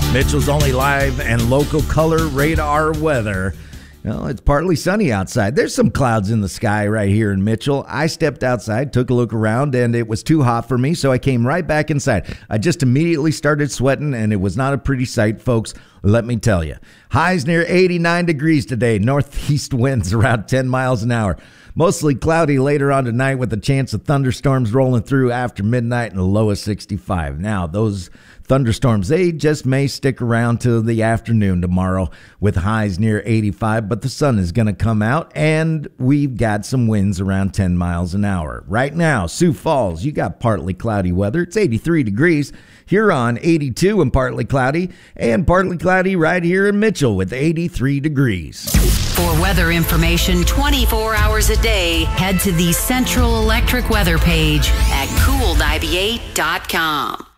Mitchell's only live and local color radar weather. Well, it's partly sunny outside. There's some clouds in the sky right here in Mitchell. I stepped outside, took a look around, and it was too hot for me, so I came right back inside. I just immediately started sweating, and it was not a pretty sight, folks. Let me tell you. Highs near 89 degrees today. Northeast winds around 10 miles an hour. Mostly cloudy later on tonight with a chance of thunderstorms rolling through after midnight and a low of 65. Now, those thunderstorms, they just may stick around till the afternoon tomorrow with highs near 85, but the sun is going to come out and we've got some winds around 10 miles an hour. Right now, Sioux Falls, you got partly cloudy weather. It's 83 degrees. Huron, 82 and partly cloudy right here in Mitchell with 83 degrees. For weather information 24 hours a day, head to the Central Electric weather page at cool98.com.